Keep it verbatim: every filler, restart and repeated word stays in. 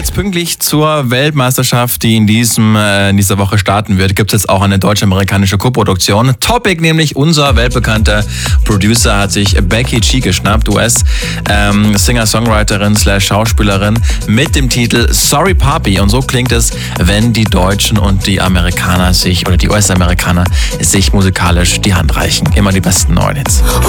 jetzt pünktlich zur Weltmeisterschaft, die in, diesem, äh, in dieser Woche starten wird, gibt es jetzt auch eine deutsch-amerikanische Koproduktion. Topic, nämlich unser weltbekannter Producer, hat sich Becky G geschnappt, U S-Singer-Songwriterin ähm, slash Schauspielerin, mit dem Titel Sorry Papi. Und so klingt es, wenn die Deutschen und die Amerikaner sich, oder die U S-Amerikaner, sich musikalisch die Hand reichen. Immer die besten neuen Hits.